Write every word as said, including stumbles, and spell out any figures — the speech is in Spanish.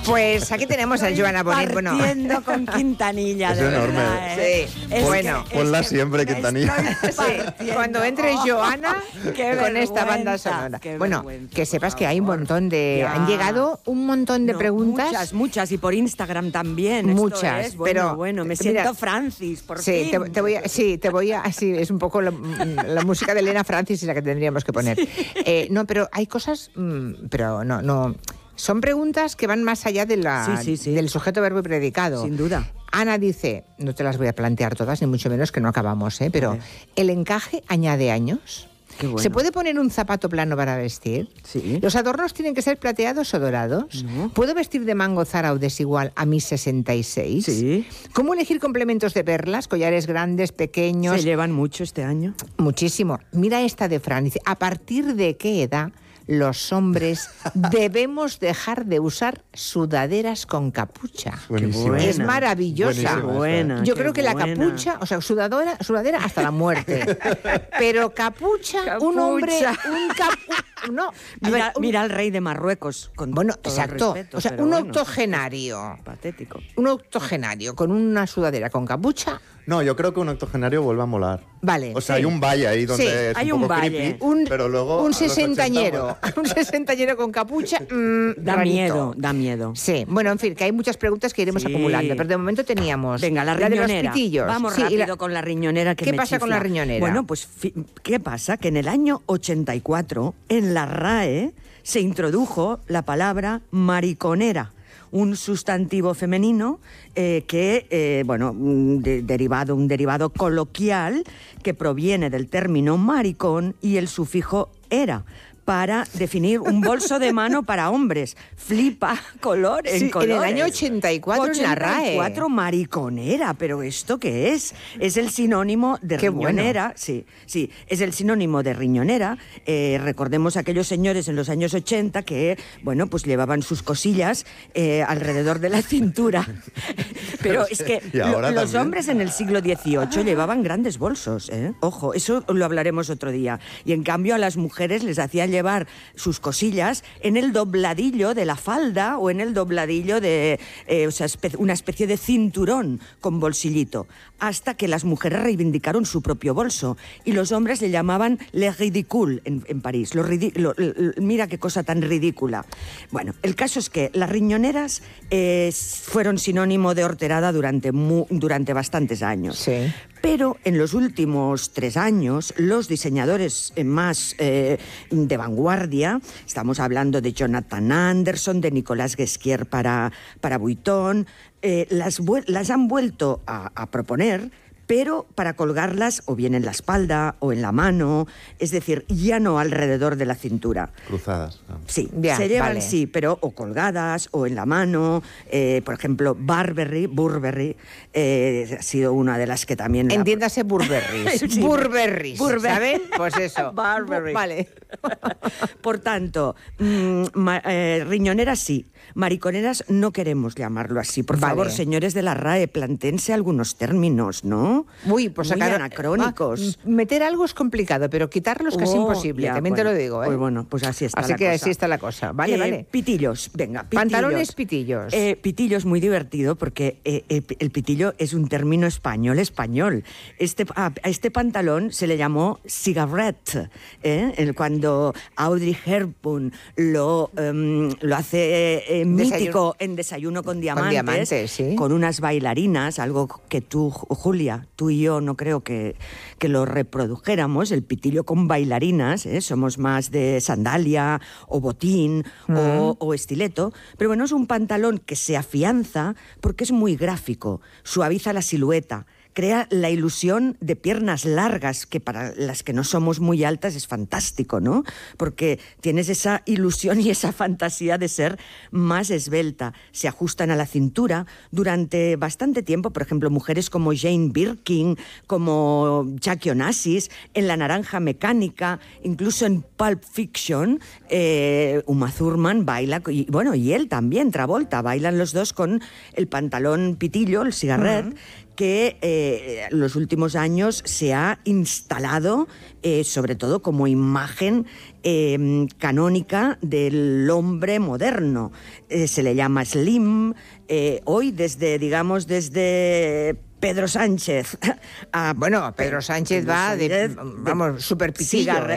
Pues aquí tenemos a Joana Bonet. Bueno, partiendo con Quintanilla. Es de enorme. verdad, ¿eh? Sí, Es bueno. que- Ponla es que siempre, me Quintanilla. estoy sí, partiendo. cuando entre Oh, Joana qué con esta banda vergüenza, sonora. qué Bueno, vergüenza, que por sepas que hay un favor. montón de... Ya. Han llegado un montón de No, preguntas. Muchas, muchas. Y por Instagram también. Muchas, Esto es, bueno, pero, bueno, me mira, siento Francis, por Sí, fin. te, te voy a, sí, te voy a... Sí, es un poco la, la música de Elena Francis la que tendríamos que poner. Eh, no, pero hay cosas... mmm, pero no, no... Son preguntas que van más allá de la, Sí, sí, sí. del sujeto, verbo y predicado. Sin duda. Ana dice, no te las voy a plantear todas, ni mucho menos que no acabamos, ¿eh? Pero Vale. ¿el encaje añade años? Qué bueno. ¿Se puede poner un zapato plano para vestir? Sí. ¿Los adornos tienen que ser plateados o dorados? No. ¿Puedo vestir de mango Zara o desigual a mis sesenta y seis? Sí. ¿Cómo elegir complementos de perlas, collares grandes, pequeños? ¿Se llevan mucho este año? Muchísimo. Mira esta de Fran. Dice, ¿a partir de qué edad los hombres debemos dejar de usar sudaderas con capucha? Buenísimo. buena. Es maravillosa. Buenísima esta. Buena. Yo qué creo que la buena. capucha, o sea, sudadora, sudadera hasta la muerte. Pero capucha, un Capucha. hombre, un capu... No, a Mira, ver, un- mira al rey de Marruecos. Con Bueno, todo el exacto. respeto, O sea, pero un bueno, octogenario. patético. Un octogenario con una sudadera con capucha, No, yo creo que un octogenario vuelve a molar. Vale, O sea, sí. hay un valle ahí donde Sí, es hay un un poco valle. creepy, un, pero luego... a un los ochenta sesentañero. mola. Un sesentañero con capucha. mm, Da rarito. miedo, da miedo. Sí, bueno, en fin, que hay muchas preguntas que iremos Sí. acumulando, pero de momento teníamos Venga, la de los riñonera. pitillos. Vamos Sí, y rápido la- con la riñonera que ¿Qué me pasa con la chifla. riñonera? Bueno, pues, fi- ¿qué pasa? Que en el año ochenta y cuatro, en la R A E, se introdujo la palabra mariconera, un sustantivo femenino eh, que, eh, bueno, un de- derivado, un derivado coloquial que proviene del término maricón y el sufijo era, para definir un bolso de mano para hombres. Flipa color en Sí, en colores. el año ochenta y cuatro en la R A E. ochenta y cuatro, mariconera, pero ¿esto qué es? Es el sinónimo de Qué bueno. riñonera, sí, sí, es el sinónimo de riñonera. Eh, recordemos a aquellos señores en los años ochenta que, bueno, pues llevaban sus cosillas eh, alrededor de la cintura. Pero es que Y ahora lo- los también. hombres en el siglo dieciocho llevaban grandes bolsos, ¿eh? Ojo, eso lo hablaremos otro día. Y en cambio a las mujeres les hacían llevar sus cosillas en el dobladillo de la falda o en el dobladillo de, eh, o sea, espe- una especie de cinturón con bolsillito, hasta que las mujeres reivindicaron su propio bolso y los hombres le llamaban le ridicule en, en París. Lo ridi- lo- lo- mira qué cosa tan ridícula. Bueno, el caso es que las riñoneras eh, fueron sinónimo de horterada durante, mu- durante bastantes años. Sí. Pero en los últimos tres años, los diseñadores eh, más eh, de vanguardia, estamos hablando de Jonathan Anderson, de Nicolas Ghesquière para, para Vuitton, eh, las, vuel- las han vuelto a, a proponer, pero para colgarlas o bien en la espalda o en la mano, es decir, ya no alrededor de la cintura. Cruzadas. vamos. Sí, Ya, se llevan, vale. sí, pero o colgadas o en la mano. Eh, por ejemplo, Burberry, Burberry eh, ha sido una de las que también... la- Entiéndase Burberrys. Sí. Burberrys, Burberry. ¿saben? Pues eso. Burberry. Vale. Por tanto, mm, ma- eh, riñoneras sí, mariconeras no queremos llamarlo así. Por Vale. favor, señores de la R A E, plantéense algunos términos, ¿no? Uy, pues Muy sacar- anacrónicos. Ah, meter algo es complicado, pero quitarlo es casi Oh, imposible, ya, también bueno, te lo digo, ¿eh? Pues bueno, pues así está Así la que cosa. así está la cosa. Vale, Eh, vale. Pitillos, venga, pitillos. Pantalones pitillos. Eh, pitillo es muy divertido porque eh, el, el pitillo es un término español español. Este, a, a este pantalón se le llamó cigarette, ¿eh? El- cuando Audrey Hepburn lo, em, lo hace eh, mítico en Desayuno con Diamantes, diamantes, sí. con unas bailarinas, algo que tú, Julia, tú y yo no creo que, que lo reprodujéramos, el pitillo con bailarinas, ¿eh? Somos más de sandalia o botín o, o estileto, pero bueno, es un pantalón que se afianza porque es muy gráfico, suaviza la silueta, crea la ilusión de piernas largas, que para las que no somos muy altas es fantástico, ¿no? Porque tienes esa ilusión y esa fantasía de ser más esbelta. Se ajustan a la cintura durante bastante tiempo, por ejemplo, mujeres como Jane Birkin, como Jackie Onassis, en La Naranja Mecánica, incluso en Pulp Fiction, eh, Uma Thurman baila, y bueno, y él también, Travolta, bailan los dos con el pantalón pitillo, el cigarret, que eh, en los últimos años se ha instalado, eh, sobre todo como imagen eh, canónica del hombre moderno. Eh, se le llama slim. Eh, hoy, desde, digamos, desde Pedro Sánchez a Bueno, Pedro Sánchez Pedro va Sánchez de, vamos, súper pitillo, cigarre-